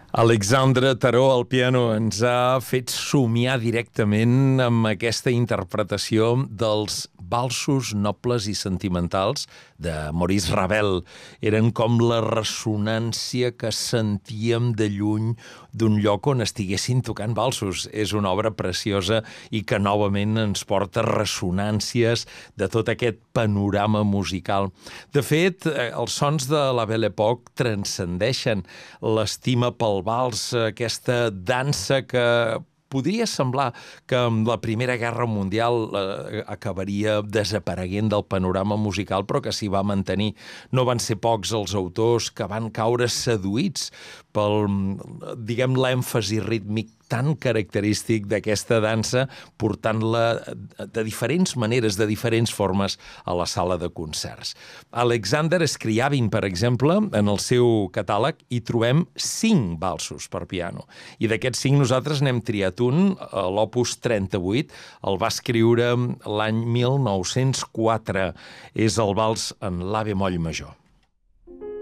Alexandre Taró al piano ens ha fet somiar directament amb aquesta interpretació dels valsos nobles i sentimentals de Maurice Ravel. Eren com la ressonància que sentíem de lluny d'un lloc on estiguessin tocant valsos. És una obra preciosa i que novament ens porta ressonàncies de tot aquest panorama musical. De fet, els sons de la Belle Époque transcendeixen l'estima pel vals, aquesta dansa que podria semblar que amb la Primera Guerra Mundial acabaria desapareguent del panorama musical, però que s'hi va mantenir. No van ser pocs els autors que van caure seduïts pel, diguem, l'èmfasi rítmic tan característic d'aquesta dansa, portant-la de diferents maneres, de diferents formes a la sala de concerts. Alexander Scriabin, per exemple, en el seu catàleg hi trobem 5 valsos per piano. I d'aquests 5 nosaltres n'hem triat un, l'opus 38, el va escriure l'any 1904. És el vals en la bemoll major.